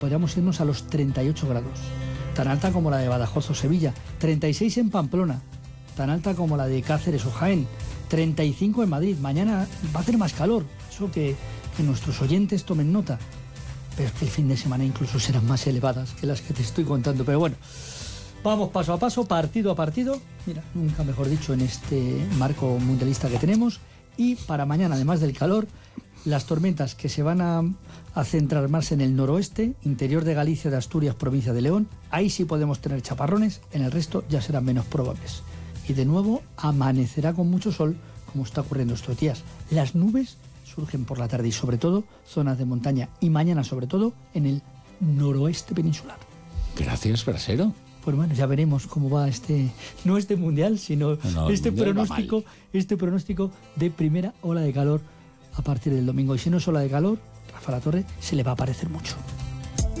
podríamos irnos a los 38 grados, tan alta como la de Badajoz o Sevilla, 36 en Pamplona, tan alta como la de Cáceres o Jaén, 35 en Madrid. Mañana va a hacer más calor, eso que nuestros oyentes tomen nota, pero es que el fin de semana incluso serán más elevadas que las que te estoy contando. Pero bueno, vamos paso a paso, partido a partido, mira, nunca mejor dicho, en este marco mundialista que tenemos. Y para mañana, además del calor, las tormentas que se van a centrar más en el noroeste, interior de Galicia, de Asturias, provincia de León. Ahí sí podemos tener chaparrones, en el resto ya serán menos probables. Y de nuevo amanecerá con mucho sol, como está ocurriendo estos días. Las nubes surgen por la tarde y sobre todo zonas de montaña, y mañana sobre todo en el noroeste peninsular. Gracias, Brasero. Pues bueno, ya veremos cómo va no este mundial, sino este pronóstico de primera ola de calor a partir del domingo. Y si no es ola de calor, Rafa La Torre se le va a parecer mucho.